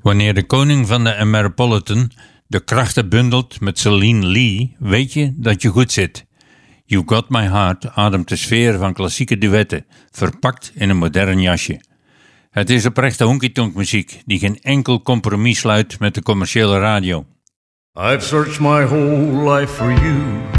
Wanneer de koning van de Ameripolitan de krachten bundelt met Celine Lee, weet je dat je goed zit. You Got My Heart ademt de sfeer van klassieke duetten, verpakt in een modern jasje. Het is oprechte honky-tonk muziek die geen enkel compromis sluit met de commerciële radio. I've searched my whole life for you.